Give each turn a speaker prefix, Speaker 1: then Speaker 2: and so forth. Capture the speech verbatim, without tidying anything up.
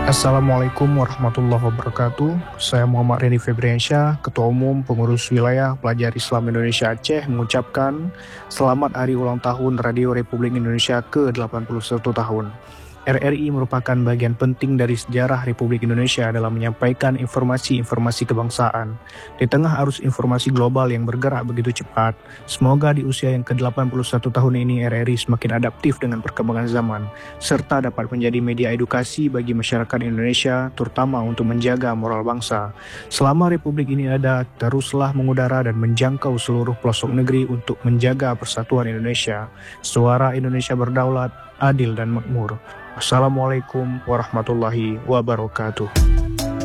Speaker 1: Assalamualaikum warahmatullahi wabarakatuh. Saya Muhammad Reni Febriansyah, Ketua Umum Pengurus Wilayah Pelajar Islam Indonesia Aceh, mengucapkan selamat hari ulang tahun Radio Republik Indonesia ke delapan puluh satu tahun. R R I merupakan bagian penting dari sejarah Republik Indonesia dalam menyampaikan informasi-informasi kebangsaan. Di tengah arus informasi global yang bergerak begitu cepat, semoga di usia yang ke delapan puluh satu tahun ini R R I semakin adaptif dengan perkembangan zaman, serta dapat menjadi media edukasi bagi masyarakat Indonesia, terutama untuk menjaga moral bangsa. Selama Republik ini ada, teruslah mengudara dan menjangkau seluruh pelosok negeri untuk menjaga persatuan Indonesia. Suara Indonesia berdaulat, adil dan makmur. Assalamualaikum warahmatullahi wabarakatuh.